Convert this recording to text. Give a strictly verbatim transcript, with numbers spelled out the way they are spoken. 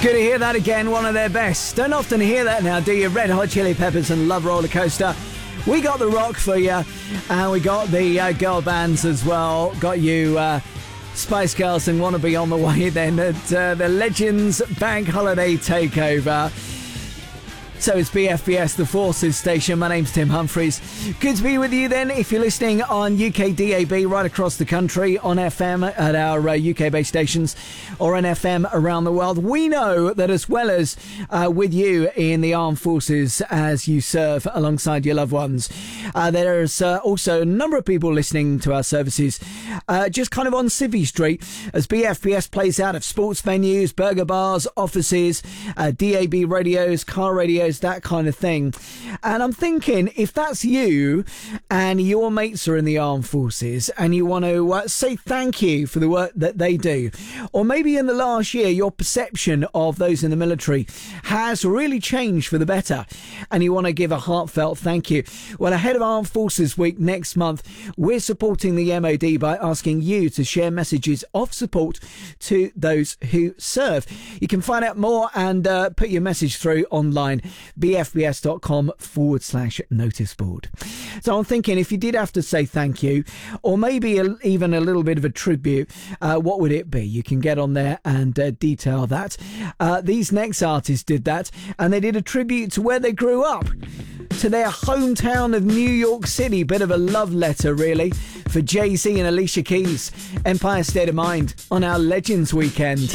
Good to hear that again, one of their best. Don't often hear that now, do you? Red Hot Chili Peppers and Love Roller Coaster. We got the rock for you, and we got the uh, girl bands as well. Got you uh, Spice Girls and Wanna Be on the way then at uh, the Legends Bank Holiday Takeover. So it's B F B S, the Forces station. My name's Tim Humphreys. Good to be with you then. If you're listening on U K D A B right across the country, on F M at our uh, U K-based stations, or on F M around the world, we know that as well as uh, with you in the armed forces as you serve alongside your loved ones, uh, there's uh, also a number of people listening to our services uh, just kind of on Civvy Street as B F B S plays out of sports venues, burger bars, offices, uh, D A B radios, car radios, that kind of thing. And I'm thinking, if that's you and your mates are in the armed forces and you want to uh, say thank you for the work that they do, or maybe in the last year your perception of those in the military has really changed for the better and you want to give a heartfelt thank you, well, ahead of Armed Forces Week next month, we're supporting the M O D by asking you to share messages of support to those who serve. You can find out more and uh, put your message through online, bfbs.com forward slash notice board. So I'm thinking, if you did have to say thank you, or maybe a, even a little bit of a tribute, uh, what would it be? You can get on there and uh, detail that. Uh, these next artists did that, and they did a tribute to where they grew up, to their hometown of New York City. Bit of a love letter, really, for Jay-Z and Alicia Keys. Empire State of Mind on our Legends Weekend.